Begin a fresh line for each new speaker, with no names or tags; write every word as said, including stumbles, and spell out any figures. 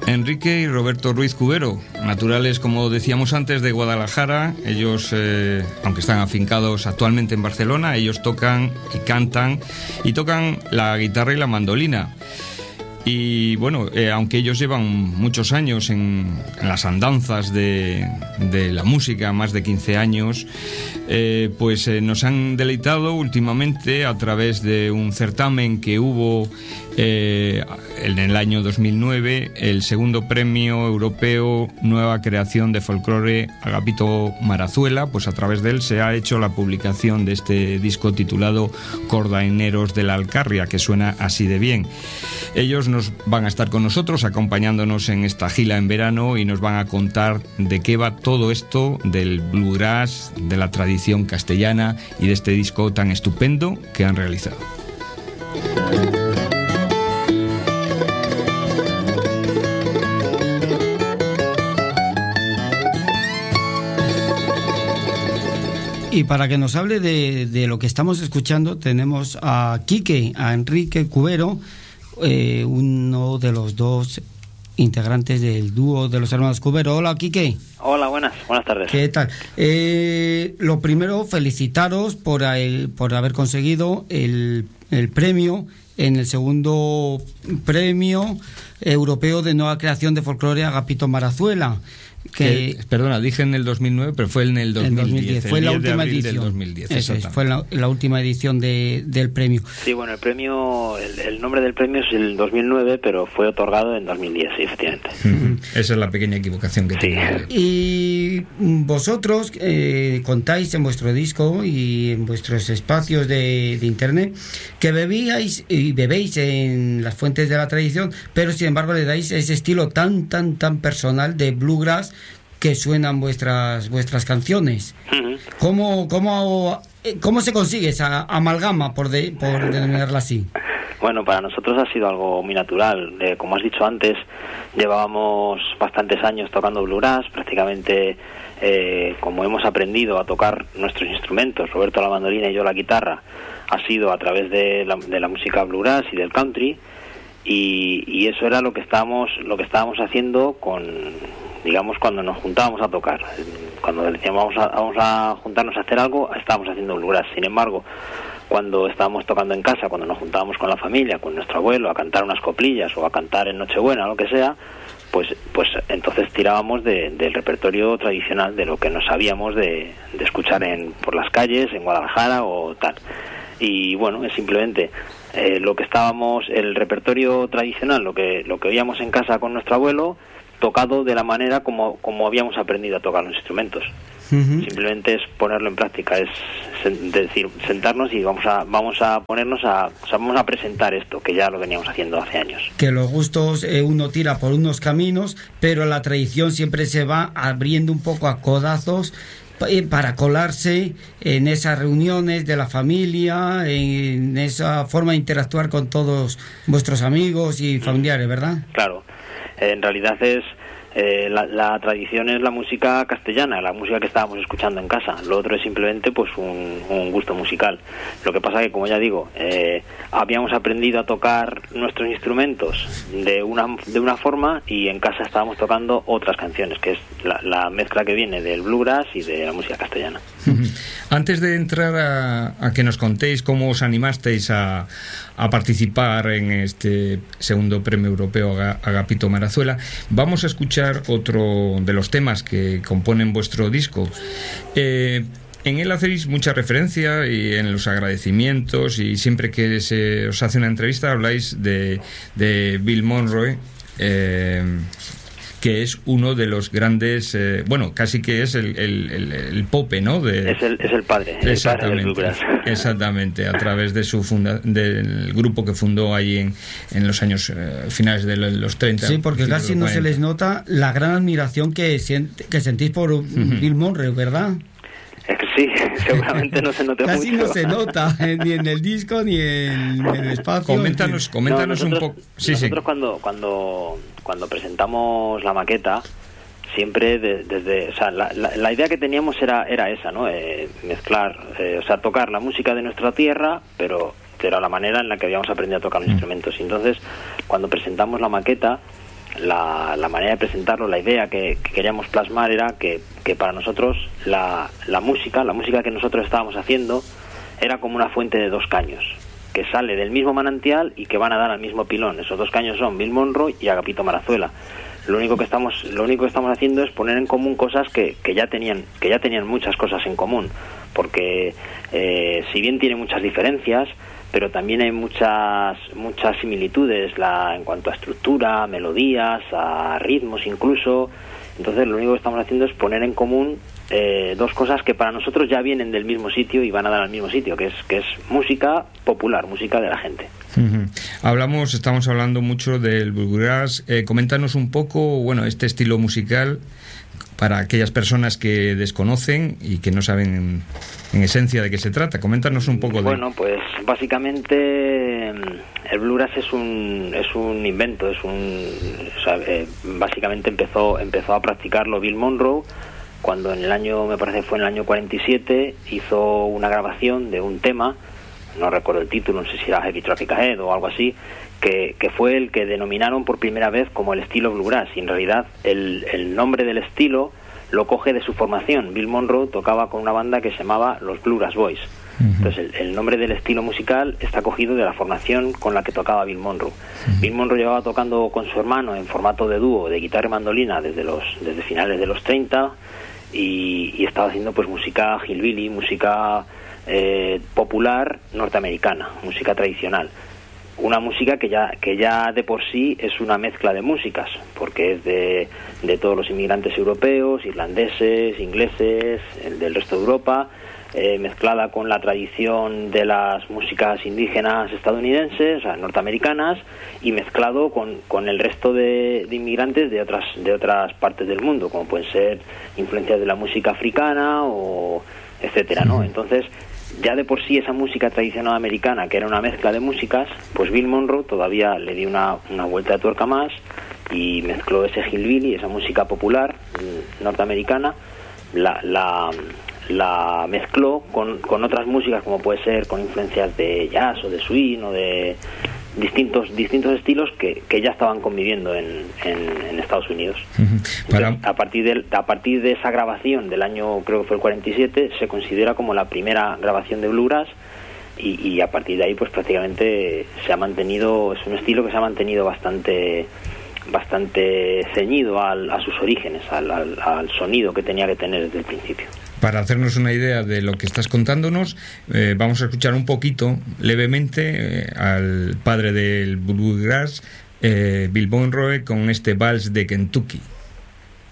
Enrique y Roberto Ruiz Cubero, naturales, como decíamos antes, de Guadalajara. Ellos, eh, aunque están afincados actualmente en Barcelona, ellos tocan y cantan y tocan la guitarra y la mandolina. Y bueno, eh, aunque ellos llevan muchos años en, en las andanzas de, de la música, más de quince años, eh, pues eh, nos han deleitado últimamente a través de un certamen que hubo eh, en el año dos mil nueve, el segundo premio europeo Nueva Creación de Folclore Agapito Marazuela. Pues a través de él se ha hecho la publicación de este disco titulado Cordaineros de la Alcarria, que suena así de bien. Ellos nos van a estar con nosotros acompañándonos en esta gira en verano y nos van a contar de qué va todo esto del bluegrass, de la tradición castellana y de este disco tan estupendo que han realizado.
Y para que nos hable de, de lo que estamos escuchando, tenemos a Quique, a Enrique Cubero, eh, uno de los dos integrantes del dúo de los hermanos Cubero. Hola, Quique.
Hola, buenas, buenas tardes.
¿Qué tal? Eh, lo primero, felicitaros por, el, por haber conseguido el, el premio en el segundo premio europeo de nueva creación de folclore Agapito Marazuela. Que,
que, perdona, dije en el dos mil nueve, pero fue en el dos mil diez.
dos mil diez fue la última edición.
Del dos mil diez,
Eso es, fue la, la última edición de, del premio.
Sí, bueno, el premio, el, el nombre del premio es el dos mil nueve, pero fue otorgado en dos mil diez, sí, efectivamente.
Uh-huh. Esa es la pequeña equivocación que
sí.
tengo.
Y vosotros eh, contáis en vuestro disco y en vuestros espacios de, de internet que bebíais y bebéis en las fuentes de la tradición, pero sin embargo le dais ese estilo tan, tan, tan personal de bluegrass que suenan vuestras vuestras canciones. Uh-huh. ¿Cómo, cómo, ¿Cómo se consigue esa amalgama, por, de, por denominarla así?
Bueno, para nosotros ha sido algo muy natural. Eh, como has dicho antes, llevábamos bastantes años tocando bluegrass, prácticamente eh, como hemos aprendido a tocar nuestros instrumentos, Roberto la mandolina y yo la guitarra, ha sido a través de la, de la música bluegrass y del country, y, y eso era lo que estábamos, lo que estábamos haciendo con, digamos, cuando nos juntábamos a tocar. Cuando decíamos vamos a, vamos a juntarnos a hacer algo, estábamos haciendo bluegrass. Sin embargo, cuando estábamos tocando en casa, cuando nos juntábamos con la familia, con nuestro abuelo, a cantar unas coplillas o a cantar en Nochebuena, lo que sea, pues pues entonces tirábamos de, del repertorio tradicional, de lo que nos sabíamos de, de escuchar en por las calles, en Guadalajara o tal. Y bueno, es simplemente eh, lo que estábamos, el repertorio tradicional, lo que lo que oíamos en casa con nuestro abuelo, tocado de la manera como, como habíamos aprendido a tocar los instrumentos. Uh-huh. Simplemente es ponerlo en práctica, es sen- decir, sentarnos y vamos a vamos a ponernos a, o sea, vamos a presentar esto que ya lo veníamos haciendo hace años.
Que los gustos eh, uno tira por unos caminos, pero la tradición siempre se va abriendo un poco a codazos para colarse en esas reuniones de la familia, en esa forma de interactuar con todos vuestros amigos y familiares, ¿verdad?
Claro, en realidad es eh, la, la tradición es la música castellana, la música que estábamos escuchando en casa. Lo otro es simplemente pues un, un gusto musical. Lo que pasa que, como ya digo, eh, habíamos aprendido a tocar nuestros instrumentos de una de una forma y en casa estábamos tocando otras canciones, que es la, la mezcla que viene del bluegrass y de la música castellana.
Antes de entrar a, a que nos contéis cómo os animasteis a, a participar en este segundo premio europeo Agapito Marazuela, vamos a escuchar otro de los temas que componen vuestro disco. Eh, en él hacéis mucha referencia y en los agradecimientos, y siempre que se os hace una entrevista habláis de, de Bill Monroe, eh, que es uno de los grandes, eh, bueno, casi que es el, el, el, el pope, ¿no? De,
es, el, es el padre.
Exactamente,
el padre del
exactamente, a través de su funda, del grupo que fundó ahí en, en los años eh, finales de los treinta.
Sí, porque casi no se les nota la gran admiración que, siente, que sentís por uh-huh. Bill Monroe, ¿verdad?
Es que sí, seguramente no se nota mucho.
Casi no se nota, eh, ni en el disco, ni en, en el espacio.
Coméntanos, coméntanos
no, nosotros,
un poco. Sí,
nosotros
sí.
cuando, cuando, cuando presentamos la maqueta, siempre de, desde, o sea, la, la, la idea que teníamos era, era esa, ¿no? Eh, mezclar, eh, o sea, tocar la música de nuestra tierra, pero era la manera en la que habíamos aprendido a tocar los mm. instrumentos. Y entonces, cuando presentamos la maqueta, la, la manera de presentarlo, la idea que, que queríamos plasmar era que, que para nosotros la, la música, la música que nosotros estábamos haciendo era como una fuente de dos caños, que sale del mismo manantial y que van a dar al mismo pilón. Esos dos caños son Bill Monroe y Agapito Marazuela. Lo único que estamos, lo único que estamos haciendo es poner en común cosas que, que ya tenían, que ya tenían muchas cosas en común, porque eh, si bien tiene muchas diferencias, pero también hay muchas muchas similitudes la, en cuanto a estructura, melodías, a ritmos incluso. Entonces lo único que estamos haciendo es poner en común eh, dos cosas que para nosotros ya vienen del mismo sitio y van a dar al mismo sitio, que es que es música popular, música de la gente.
Uh-huh. Hablamos, estamos hablando mucho del bluegrass. Eh, coméntanos un poco, bueno, este estilo musical para aquellas personas que desconocen y que no saben en, en esencia de qué se trata. Coméntanos un poco de...
Bueno, pues básicamente el bluegrass es un es un invento, es un o sea, eh, básicamente empezó empezó a practicarlo Bill Monroe cuando en el año, me parece fue en el año cuarenta y siete, hizo una grabación de un tema, no recuerdo el título, no sé si era Heavy Traffic Ahead o algo así, que, que fue el que denominaron por primera vez como el estilo bluegrass, y en realidad el, el nombre del estilo lo coge de su formación. Bill Monroe tocaba con una banda que se llamaba los Bluegrass Boys. Uh-huh. Entonces el, el nombre del estilo musical está cogido de la formación con la que tocaba Bill Monroe. Uh-huh. Bill Monroe llevaba tocando con su hermano en formato de dúo de guitarra y mandolina desde los desde finales de los treinta y, y estaba haciendo pues música hillbilly, música eh, popular norteamericana, música tradicional. Una música que ya que ya de por sí es una mezcla de músicas, porque es de, de todos los inmigrantes europeos, irlandeses, ingleses, el del resto de Europa, eh, mezclada con la tradición de las músicas indígenas estadounidenses, o sea, norteamericanas, y mezclado con, con el resto de, de inmigrantes de otras de otras partes del mundo, como pueden ser influencias de la música africana o etcétera, ¿no? Entonces, ya de por sí esa música tradicional americana, que era una mezcla de músicas, pues Bill Monroe todavía le dio una, una vuelta de tuerca más y mezcló ese hillbilly, esa música popular norteamericana, la, la, la mezcló con, con otras músicas, como puede ser con influencias de jazz o de swing o de distintos distintos estilos que, que ya estaban conviviendo en, en, en Estados Unidos. Uh-huh. Para... Entonces, a partir de a partir de esa grabación del año, creo que fue el cuarenta y siete, se considera como la primera grabación de bluegrass y, y a partir de ahí pues prácticamente se ha mantenido, es un estilo que se ha mantenido bastante bastante ceñido al, a sus orígenes, al, al, al sonido que tenía que tener desde el principio.
Para hacernos una idea de lo que estás contándonos, eh, vamos a escuchar un poquito, levemente, eh, al padre del bluegrass, eh, Bill Monroe, con este vals de Kentucky.